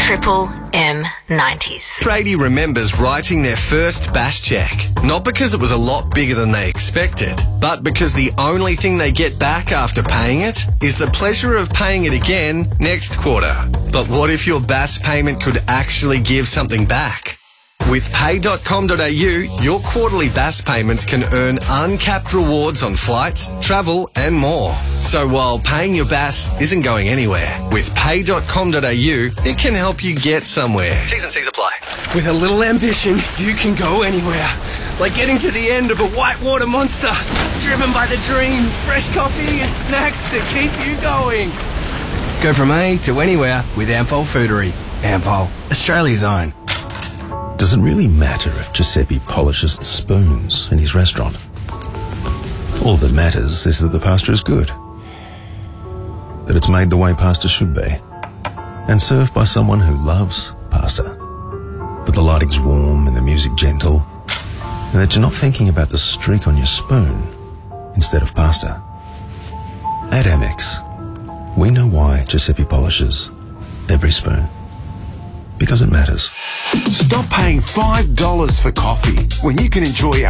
Triple M90s. Tradie remembers writing their first bash check, not because it was a lot bigger than they expected, but because the only thing they get back after paying it is the pleasure of paying it again next quarter. But what if your BAS payment could actually give something back? With pay.com.au, your quarterly BAS payments can earn uncapped rewards on flights, travel and more. So while paying your BAS isn't going anywhere, with pay.com.au, it can help you get somewhere. T's and C's apply. With a little ambition, you can go anywhere. Like getting to the end of a whitewater monster, driven by the dream, fresh coffee and snacks to keep you going. Go from A to anywhere with Ampol Foodery. Ampol, Australia's own. Does it really matter if Giuseppe polishes the spoons in his restaurant? All that matters is that the pasta is good, that it's made the way pasta should be, and served by someone who loves pasta, that the lighting's warm and the music gentle, and that you're not thinking about the streak on your spoon instead of pasta. At Amex, we know why Giuseppe polishes every spoon. Because it matters. Stop paying $5 for coffee when you can enjoy